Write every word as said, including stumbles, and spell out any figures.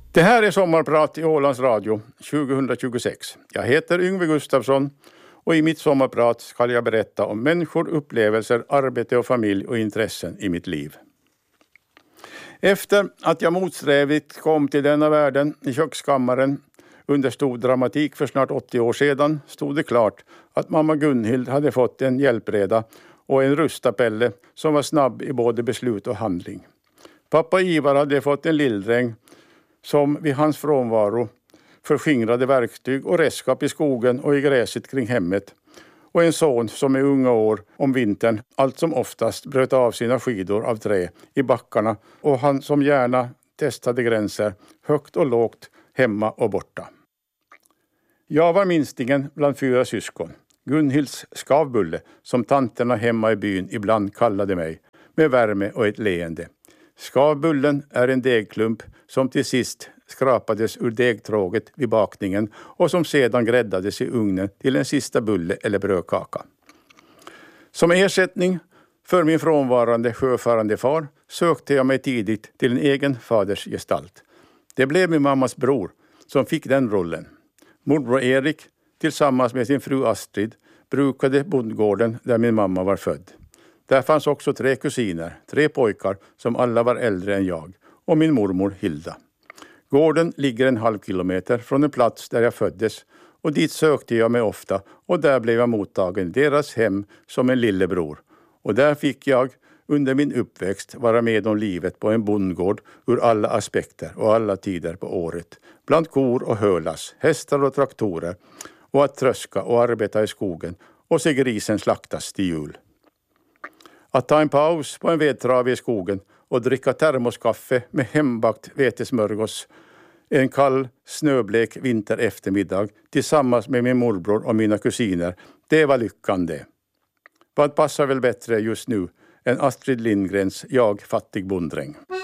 Det här är Sommarprat i Ålands Radio tjugohundratjugosex. Jag heter Yngve Gustafsson och i mitt sommarprat ska jag berätta om människor, upplevelser, arbete och familj och intressen i mitt liv. Efter att jag motsträvigt kom till denna världen i kökskammaren under stor dramatik för snart åttio år sedan stod det klart att mamma Gunhild hade fått en hjälpreda och en rustapelle som var snabb i både beslut och handling. Pappa Ivar hade fått en lilldräng som vid hans frånvaro förskingrade verktyg och redskap i skogen och i gräset kring hemmet. Och en son som i unga år om vintern allt som oftast bröt av sina skidor av trä i backarna och han som gärna testade gränser högt och lågt, hemma och borta. Jag var minstingen bland fyra syskon. Gunhilds skavbulle som tanterna hemma i byn ibland kallade mig med värme och ett leende. Skavbullen är en degklump som till sist skrapades ur degtråget vid bakningen och som sedan gräddades i ugnen till en sista bulle eller brödkaka. Som ersättning för min frånvarande sjöfarande far sökte jag mig tidigt till en egen fadersgestalt. Det blev min mammas bror som fick den rollen. Morbror Erik tillsammans med sin fru Astrid brukade bondgården där min mamma var född. Där fanns också tre kusiner, tre pojkar som alla var äldre än jag och min mormor Hilda. Gården ligger en halv kilometer från en plats där jag föddes och dit sökte jag mig ofta och där blev jag mottagen i deras hem som en lillebror. Och där fick jag under min uppväxt vara med om livet på en bondgård ur alla aspekter och alla tider på året. Bland kor och hölas, hästar och traktorer och att tröska och arbeta i skogen och se grisen slaktas till jul. Att ta en paus på en vedtrave i skogen och dricka termoskaffe med hembakt vetesmörgås en kall, snöblek vinter eftermiddag tillsammans med min morbror och mina kusiner, det var lyckan det. Vad passar väl bättre just nu än Astrid Lindgrens Jag fattig bonddräng?